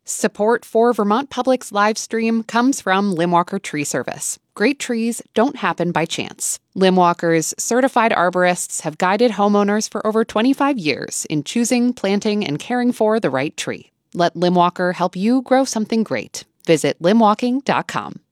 Support for Vermont Public's live stream comes from Limwalker Tree Service. Great trees don't happen by chance. Limwalker's certified arborists have guided homeowners for over 25 years in choosing, planting, and caring for the right tree. Let Limwalker help you grow something great. Visit limwalking.com.